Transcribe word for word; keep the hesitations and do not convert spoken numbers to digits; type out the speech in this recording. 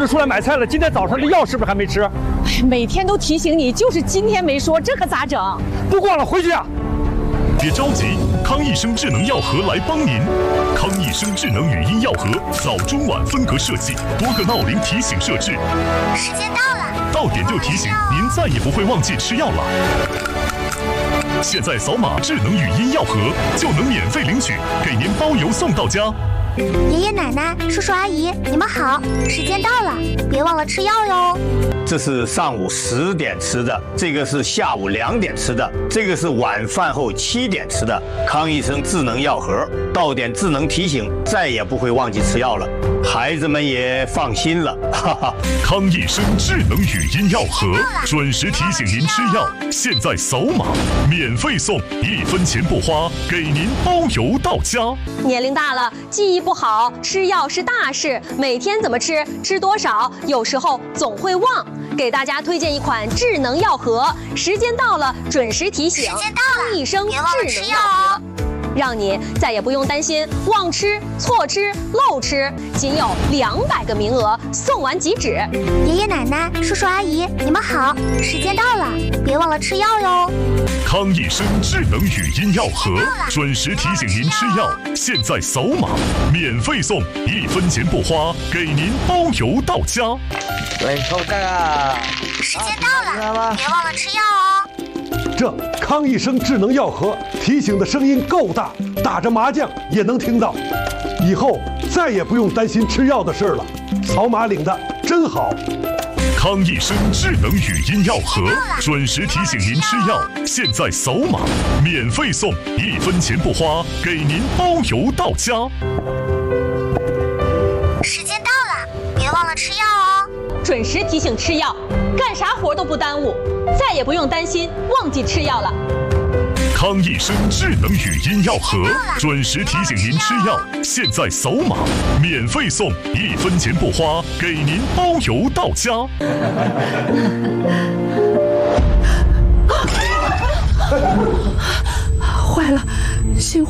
着出来买菜了，今天早上的药是不是还没吃？ 哎呀，每天都提醒你，就是今天没说，这可咋整？ 不逛了，回去啊！ 别着急，康益生智能药盒来帮您。康益生智能语音药盒，早中晚分隔设计，多个闹铃提醒设置。 时间到了， 到点就提醒，您再也不会忘记吃药了。现在扫码智能语音药盒就能免费领取，给您包邮送到家。 爷爷奶奶、叔叔阿姨，你们好，时间到了，别忘了吃药哟。 这是上午十点吃的，这个是下午两点吃的，这个是晚饭后七点吃的。康益生智能药盒，到点智能提醒，再也不会忘记吃药了，孩子们也放心了。哈哈， 康益生智能语音药盒，准时提醒您吃药，现在扫码免费送，一分钱不花，给您包邮到家。 年龄大了，记忆不好，吃药是大事，每天怎么吃，吃多少，有时候总会忘。给大家推荐一款智能药盒，时间到了准时提醒。 时间到了， 康益生别忘了吃药哦， 让你再也不用担心忘吃、错吃、漏吃，仅有两百个名额，送完即止。 爷爷奶奶、叔叔阿姨，你们好，时间到了，别忘了吃药哟。 康益生智能语音药盒，准时提醒您吃药，现在扫码免费送，一分钱不花，给您包邮到家。 来，看我干啊！ 时间到了，别忘了吃药哦。 这康益生智能药盒提醒的声音够大，打着麻将也能听到。以后再也不用担心吃药的事了，扫码领的真好。 康益生智能语音药盒，准时提醒您吃药，现在扫码免费送，一分钱不花，给您包邮到家。 时间到了，别忘了吃药哦。 准时提醒吃药，干啥活都不耽误，再也不用担心忘记吃药了。 康益生智能语音药盒，准时提醒您吃药，现在扫码免费送，一分钱不花，给您包邮到家。 坏了，心